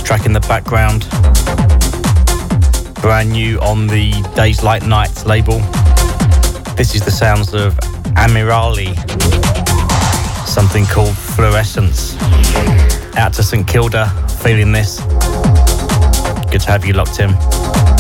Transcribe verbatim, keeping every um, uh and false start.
Track in the background, brand new on the Days Like Nights label. This is the sounds of Amirali, something called Fluorescence. Out to St Kilda, feeling this. Good to have you locked in.